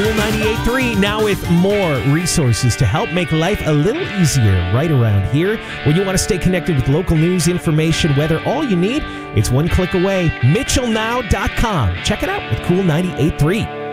Cool 98.3 now with more resources to help make life a little easier right around here. When you want to stay connected with local news, information, weather, all you need, it's one click away. MitchellNow.com. Check it out with Cool 98.3.